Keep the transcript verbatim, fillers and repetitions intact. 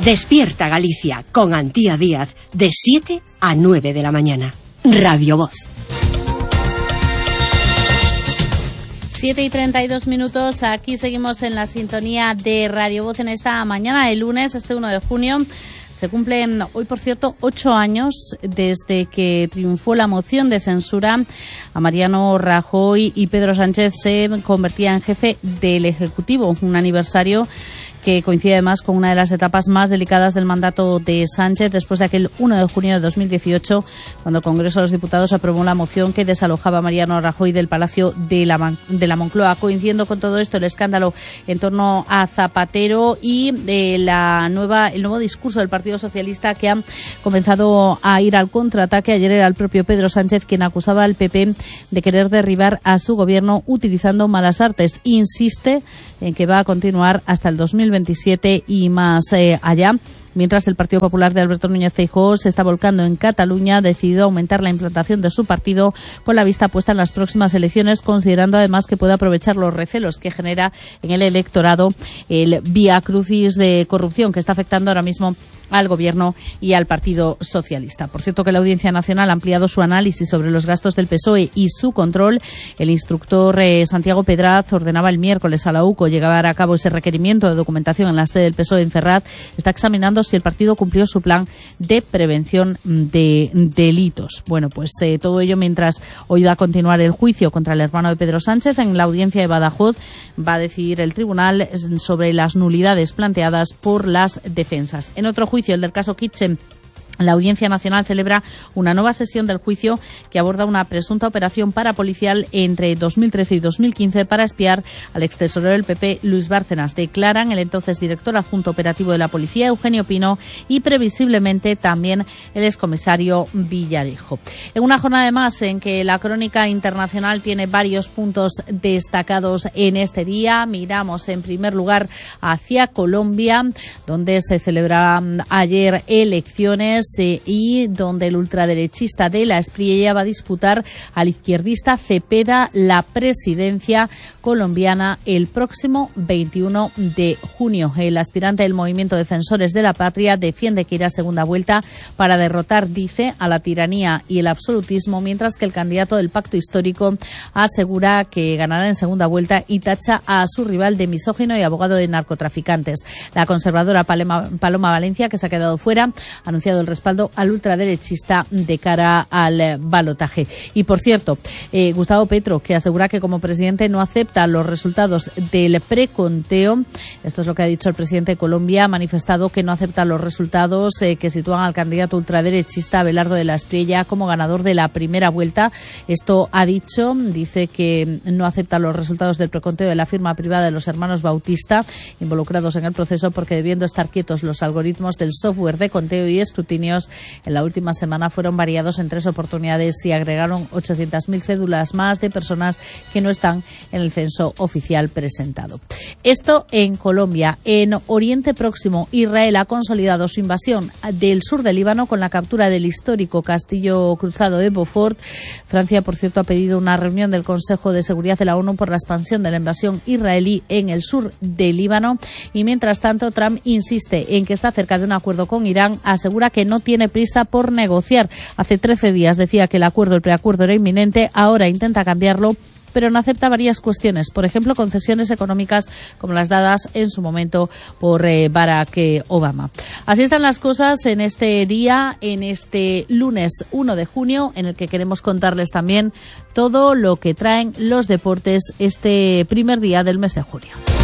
Despierta Galicia con Antía Díaz de siete a nueve de la mañana. Radio Voz. siete y treinta y dos minutos, aquí seguimos en la sintonía de Radio Voz en esta mañana de lunes, este uno de junio. Se cumplen hoy, por cierto, ocho años desde que triunfó la moción de censura a Mariano Rajoy y Pedro Sánchez se convertía en jefe del Ejecutivo. Un aniversario que coincide además con una de las etapas más delicadas del mandato de Sánchez después de aquel uno de junio de dos mil dieciocho, cuando el Congreso de los Diputados aprobó la moción que desalojaba a Mariano Rajoy del Palacio de la, Man- de la Moncloa. Coincidiendo con todo esto, el escándalo en torno a Zapatero y eh, la nueva, el nuevo discurso del Partido Socialista, que ha comenzado a ir al contraataque. Ayer era el propio Pedro Sánchez quien acusaba al P P de querer derribar a su gobierno utilizando malas artes. Insiste en que va a continuar hasta el dos mil veintisiete y más eh, allá. Mientras el Partido Popular de Alberto Núñez Feijóo se está volcando en Cataluña, ha decidido aumentar la implantación de su partido con la vista puesta en las próximas elecciones, considerando además que puede aprovechar los recelos que genera en el electorado el vía crucis de corrupción que está afectando ahora mismo al Gobierno y al Partido Socialista. Por cierto, que la Audiencia Nacional ha ampliado su análisis sobre los gastos del P S O E y su control. El instructor eh, Santiago Pedraz ordenaba el miércoles a la U C O llevar a cabo ese requerimiento de documentación en la sede del P S O E en Ferraz. Está examinando si el partido cumplió su plan de prevención de delitos. Bueno, pues eh, todo ello mientras hoy va a continuar el juicio contra el hermano de Pedro Sánchez. En la audiencia de Badajoz va a decidir el tribunal sobre las nulidades planteadas por las defensas. En otro juicio, el del caso Kitchen, la Audiencia Nacional celebra una nueva sesión del juicio que aborda una presunta operación parapolicial entre dos mil trece y dos mil quince para espiar al extesorero del P P, Luis Bárcenas. Declaran el entonces director adjunto operativo de la Policía, Eugenio Pino, y previsiblemente también el excomisario Villarejo. En una jornada además en que la crónica internacional tiene varios puntos destacados en este día, miramos en primer lugar hacia Colombia, donde se celebraron ayer elecciones y donde el ultraderechista de la Espriella va a disputar al izquierdista Cepeda la presidencia colombiana el próximo veintiuno de junio. El aspirante del Movimiento Defensores de la Patria defiende que irá a segunda vuelta para derrotar, dice, a la tiranía y el absolutismo, mientras que el candidato del Pacto Histórico asegura que ganará en segunda vuelta y tacha a su rival de misógino y abogado de narcotraficantes. La conservadora Paloma, Paloma Valencia, que se ha quedado fuera, ha anunciado el respaldo al ultraderechista de cara al balotaje. Y por cierto, eh, Gustavo Petro, que asegura que como presidente no acepta los resultados del preconteo. Esto es lo que ha dicho el presidente de Colombia. Ha manifestado que no acepta los resultados eh, que sitúan al candidato ultraderechista Abelardo de la Espriella como ganador de la primera vuelta. Esto ha dicho, dice que no acepta los resultados del preconteo de la firma privada de los hermanos Bautista, involucrados en el proceso, porque debiendo estar quietos los algoritmos del software de conteo y escrutinio en la última semana fueron variados en tres oportunidades y agregaron ochocientas mil cédulas más de personas que no están en el censo oficial presentado. Esto en Colombia. En Oriente Próximo, Israel ha consolidado su invasión del sur del Líbano con la captura del histórico castillo cruzado de Beaufort. Francia, por cierto, ha pedido una reunión del Consejo de Seguridad de la ONU por la expansión de la invasión israelí en el sur del Líbano. Y mientras tanto, Trump insiste en que está cerca de un acuerdo con Irán. Asegura que no tiene prisa por negociar. Hace trece días decía que el acuerdo, el preacuerdo era inminente, ahora intenta cambiarlo, pero no acepta varias cuestiones, por ejemplo, concesiones económicas como las dadas en su momento por eh, Barack Obama. Así están las cosas en este día, en este lunes uno de junio, en el que queremos contarles también todo lo que traen los deportes este primer día del mes de junio.